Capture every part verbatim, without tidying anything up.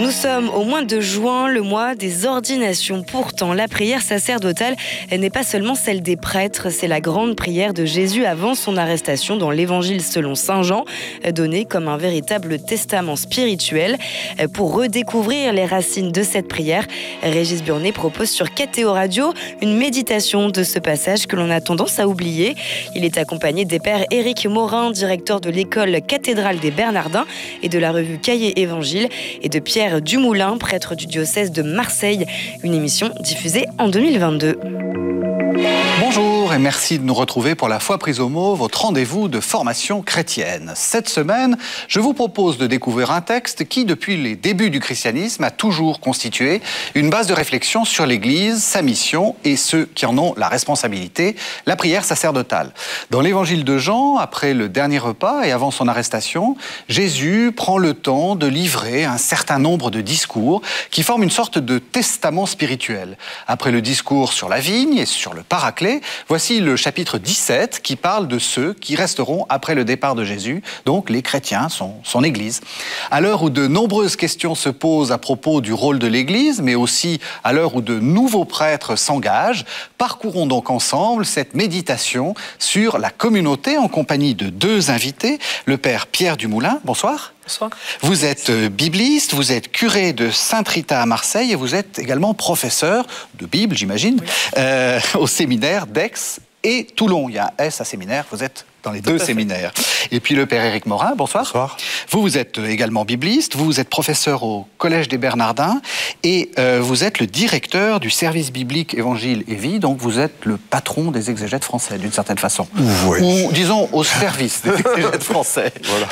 Nous sommes au mois de juin, le mois des ordinations. Pourtant, la prière sacerdotale n'est pas seulement celle des prêtres, c'est la grande prière de Jésus avant son arrestation dans l'Évangile selon saint Jean, donnée comme un véritable testament spirituel. Pour redécouvrir les racines de cette prière, Régis Burnet propose sur Catéo Radio une méditation de ce passage que l'on a tendance à oublier. Il est accompagné des pères Éric Morin, directeur de l'école cathédrale des Bernardins et de la revue Cahiers Évangile, et de Pierre Dumoulin, prêtre du diocèse de Marseille. Une émission diffusée en deux mille vingt-deux. Bonjour et merci de nous retrouver pour la foi prise au mot, votre rendez-vous de formation chrétienne. Cette semaine, je vous propose de découvrir un texte qui, depuis les débuts du christianisme, a toujours constitué une base de réflexion sur l'Église, sa mission et ceux qui en ont la responsabilité, la prière sacerdotale. Dans l'Évangile de Jean, après le dernier repas et avant son arrestation, Jésus prend le temps de livrer un certain nombre de discours qui forment une sorte de testament spirituel. Après le discours sur la vigne et sur le Paraclet, voici le chapitre dix-sept qui parle de ceux qui resteront après le départ de Jésus, donc les chrétiens, son, son Église. À l'heure où de nombreuses questions se posent à propos du rôle de l'Église, mais aussi à l'heure où de nouveaux prêtres s'engagent, parcourons donc ensemble cette méditation sur la communauté en compagnie de deux invités, le père Pierre Dumoulin, bonsoir. Bonsoir. Vous êtes bibliste, vous êtes curé de Sainte-Rita à Marseille et vous êtes également professeur de Bible, j'imagine, oui. euh, au séminaire d'Aix et Toulon. Il y a un S à séminaire, vous êtes dans les deux séminaires. Et puis le père Éric Morin, bonsoir. Bonsoir. Vous, vous êtes également bibliste, vous êtes professeur au Collège des Bernardins et euh, vous êtes le directeur du service biblique Évangile et Vie, donc vous êtes le patron des exégètes français, d'une certaine façon. Oui. Ou disons au service des exégètes français. Voilà.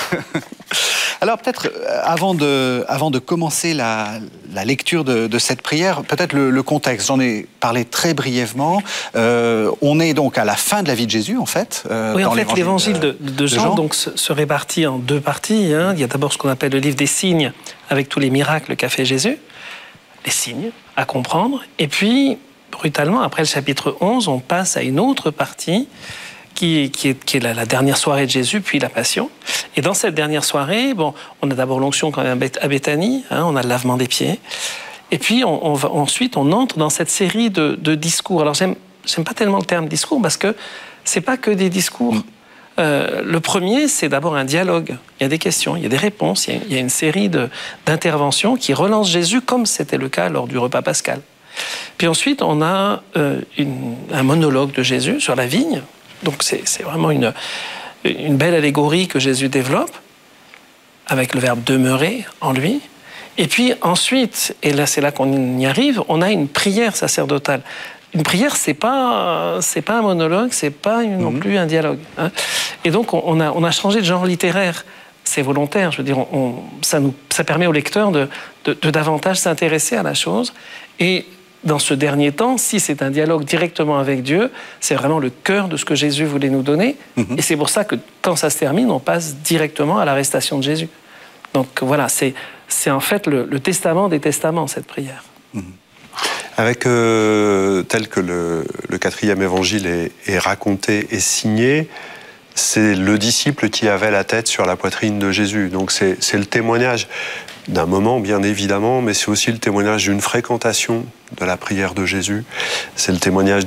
Alors peut-être, avant de, avant de commencer la, la lecture de, de cette prière, peut-être le, le contexte, j'en ai parlé très brièvement. Euh, on est donc à la fin de la vie de Jésus, en fait. Euh, oui, dans en fait, l'évangile de, de, de Jean, Jean. Donc, se, se répartit en deux parties. Hein. Il y a d'abord ce qu'on appelle le livre des signes, avec tous les miracles qu'a fait Jésus, les signes à comprendre. Et puis, brutalement, après le chapitre onze, on passe à une autre partie, Qui, qui, est, qui est la, la dernière soirée de Jésus, puis la Passion. Et dans cette dernière soirée, bon, on a d'abord l'onction quand même à Béthanie, hein, on a le lavement des pieds, et puis on, on va, ensuite on entre dans cette série de, de discours. Alors j'aime, j'aime pas tellement le terme discours, parce que c'est pas que des discours. Euh, le premier, c'est d'abord un dialogue. Il y a des questions, il y a des réponses, il y a, il y a une série de, d'interventions qui relancent Jésus, comme c'était le cas lors du repas pascal. Puis ensuite, on a euh, une, un monologue de Jésus sur la vigne. Donc c'est, c'est vraiment une, une belle allégorie que Jésus développe, avec le verbe demeurer en lui. Et puis ensuite, et là c'est là qu'on y arrive, on a une prière sacerdotale. Une prière, c'est pas, c'est pas un monologue, c'est pas une, non plus un dialogue. Hein. Et donc on a, on a changé de genre littéraire. C'est volontaire, je veux dire, on, ça, nous, ça permet au lecteur de, de, de davantage s'intéresser à la chose. Et dans ce dernier temps, si c'est un dialogue directement avec Dieu, c'est vraiment le cœur de ce que Jésus voulait nous donner. Mm-hmm. Et c'est pour ça que quand ça se termine, on passe directement à l'arrestation de Jésus. Donc voilà, c'est, c'est en fait le, le testament des testaments, cette prière. Mm-hmm. Avec, euh, tel que le, le quatrième évangile est, est raconté et signé, c'est le disciple qui avait la tête sur la poitrine de Jésus. Donc c'est, c'est le témoignage d'un moment, bien évidemment, mais c'est aussi le témoignage d'une fréquentation de la prière de Jésus. C'est le témoignage